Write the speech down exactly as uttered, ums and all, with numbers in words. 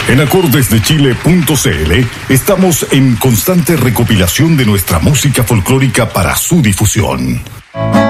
En acordesdechile punto cl estamos en constante recopilación de nuestra música folclórica para su difusión.